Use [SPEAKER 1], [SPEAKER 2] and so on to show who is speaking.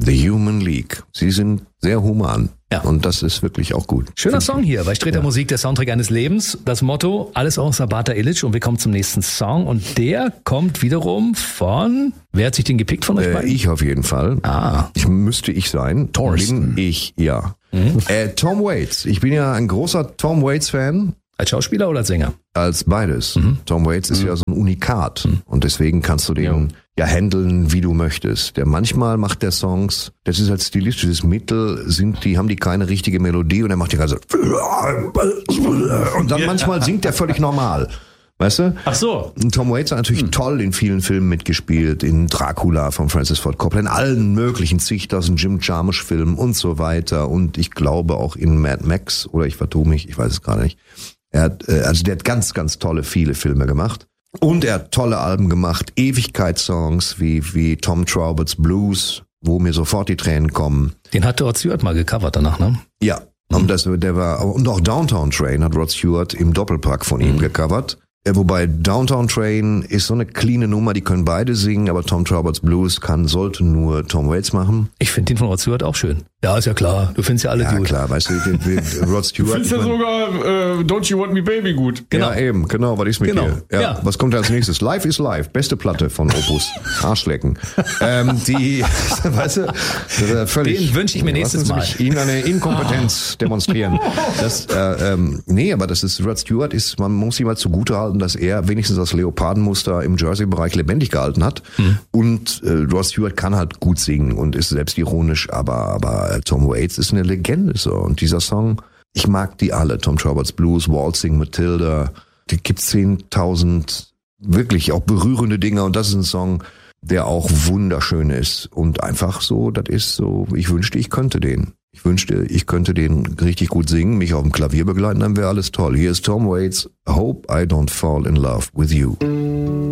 [SPEAKER 1] The Human League. Sie sind sehr human.
[SPEAKER 2] Ja.
[SPEAKER 1] Und das ist wirklich auch gut.
[SPEAKER 2] Schöner Song hier bei Sträter Musik, der Soundtrack eines Lebens. Das Motto, alles außer Bata Illich. Und wir kommen zum nächsten Song. Und der kommt wiederum von... Wer hat sich den gepickt von euch beiden?
[SPEAKER 1] Ich auf jeden Fall. Müsste ich sein.
[SPEAKER 2] Thorsten.
[SPEAKER 1] Bin ich, ja. Tom Waits. Ich bin ja ein großer Tom Waits-Fan.
[SPEAKER 2] Als Schauspieler oder als Sänger?
[SPEAKER 1] Als beides. Tom Waits ist ja so ein Unikat. Und deswegen kannst du den ja handeln, wie du möchtest. Manchmal macht der Songs, das ist als stilistisches Mittel, haben die keine richtige Melodie und er macht die ganze und dann manchmal singt er völlig normal. Weißt du?
[SPEAKER 2] Ach so.
[SPEAKER 1] Tom Waits hat natürlich toll in vielen Filmen mitgespielt, in Dracula von Francis Ford Coppola, in allen möglichen zigtausend Jim Jarmusch-Filmen und so weiter. Und ich glaube auch in Mad Max, oder ich vertue mich, ich weiß es gerade nicht. Der hat ganz, ganz viele Filme gemacht. Und er hat tolle Alben gemacht, Ewigkeitssongs wie Tom Trauberts Blues, wo mir sofort die Tränen kommen.
[SPEAKER 2] Den hat Rod Stewart mal gecovert danach, ne?
[SPEAKER 1] Ja. Und auch Downtown Train hat Rod Stewart im Doppelpack von ihm gecovert. Wobei Downtown Train ist so eine cleane Nummer, die können beide singen, aber Tom Trauberts Blues sollte nur Tom Waits machen.
[SPEAKER 2] Ich finde den von Rod Stewart auch schön. Ja, ist ja klar. Du findest ja alle gut.
[SPEAKER 1] Ja, klar, weißt du, Rod Stewart.
[SPEAKER 3] Du findest ja sogar Don't You Want Me Baby gut.
[SPEAKER 1] Genau. Ja, eben, genau, was ist mit dir?
[SPEAKER 2] Ja.
[SPEAKER 1] Was kommt als nächstes? Life is Life, beste Platte von Opus. Arschlecken. Weißt du, völlig.
[SPEAKER 2] Den wünsche ich mir nächstes Mal.
[SPEAKER 1] Ihnen eine Inkompetenz demonstrieren. Aber das ist, Rod Stewart man muss ihm mal zugute halten, dass er wenigstens das Leopardenmuster im Jersey-Bereich lebendig gehalten hat. Und Rod Stewart kann halt gut singen und ist selbstironisch, aber Tom Waits ist eine Legende so. Und dieser Song, ich mag die alle. Tom Trauberts Blues, Waltzing Matilda, die gibt's 10.000 wirklich auch berührende Dinge. Und das ist ein Song, der auch wunderschön ist. Und einfach so, das ist so, ich wünschte, ich könnte den. Ich wünschte, ich könnte den richtig gut singen, mich auf dem Klavier begleiten, dann wäre alles toll. Hier ist Tom Waits, I Hope I Don't Fall in Love with You.